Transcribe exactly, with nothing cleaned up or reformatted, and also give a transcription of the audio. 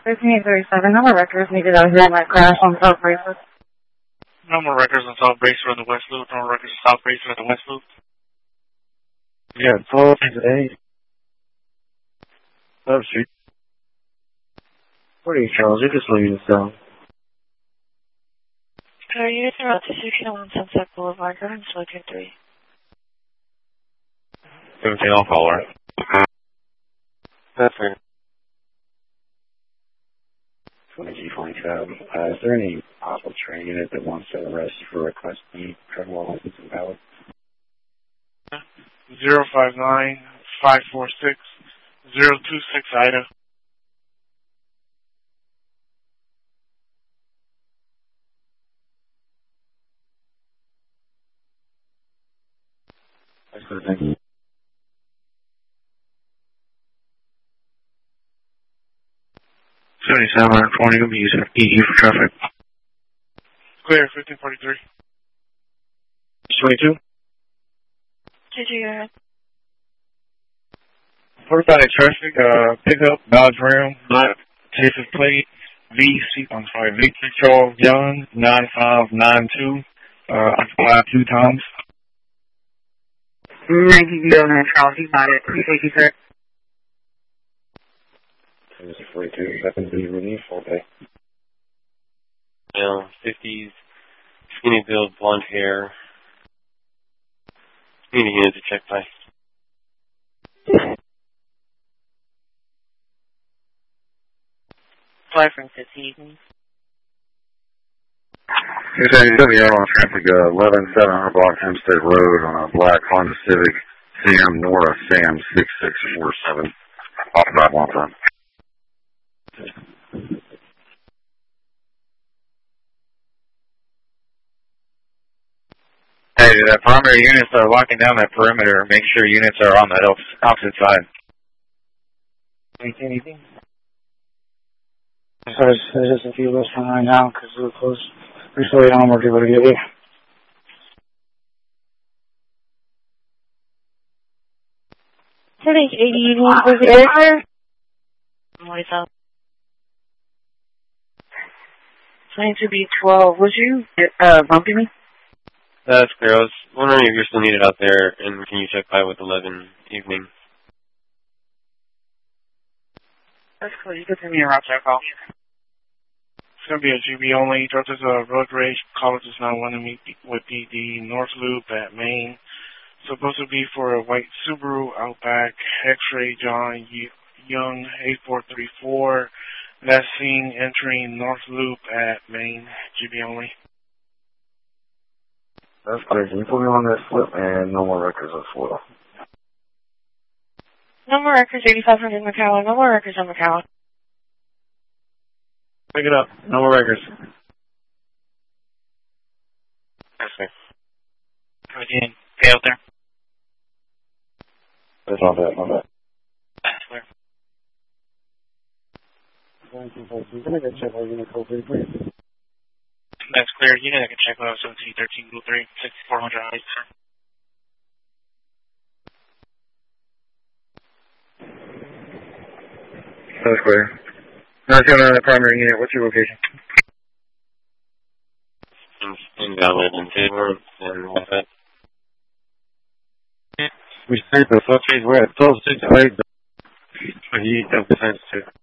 fifteen thirty-seven. Number records needed out here in that crash on South Bracelet. No more records on South Bracelet on the West Loop. No more records on South Bracelet on the West Loop. Yeah, twelve eight. Love Street. What are you, Charles? You're just leaving us down. Our units are out to sixty-one Sunset Boulevard. Go ahead and select your three. seventeen, I'll follow her. That's fair. twenty-G forty-seven. Uh, is there any possible train unit that wants to arrest you for requesting criminal license and ballot? zero five nine, five four six, zero two six Ida. That's good, thank you. seventy-seven twenty, we'll be using E U for traffic. Clear, fifteen forty-three. twenty-two? Did you go ahead? forty-five traffic, uh, pickup, Dodge Ram, black, Texas plate, V C, I'm sorry, Victor Charles Young, nine five nine two, uh, occupied two times. Thank you, Charles. You got it. Appreciate you, sir. forty-two, happens to be relief all day. Yeah, fifties, skinny build, blonde hair. Need a unit to check by. Fly from fifteen. Here's a W R on traffic, uh, eleven seven hundred block Hempstead Road on a black Honda Civic, Sam Nora Sam six six four seven. Off drive one time. Hey, the primary units are locking down that perimeter. Make sure units are on the opposite side. Anything? There's, there's just a few lists from right now because we're close. We're still waiting on more people to get here. Today's eighty-one was it there? What is up? Trying to be twelve. Was you uh, bumping me? That's clear. I was wondering if you're still needed out there, and can you check by with eleven evening? That's cool. You can send me a route check off. It's going to be a G B only. Drop this uh, road rage. Caller does not want to meet with P D North Loop at Main. Supposed to be for a white Subaru Outback, X-ray John Young eight four three four. Last seen entering North Loop at Main. G B only. That's clear. Can you put me on that slip and no more records of foil? No more records, eighty-five hundred McAllen. No more records on McAllen. Pick it up. No more records. That's fair. Come again. Stay out there. That's not bad, not bad. That's clear. That's clear. You know I can check out seventeen thirteen Blue three, sixty-four hundred on eight, sir. That's clear. Now going on the primary unit. What's your location? Invalid and Taylor and what's that? We stayed the footage. We're at twelve six eight. He does defense too.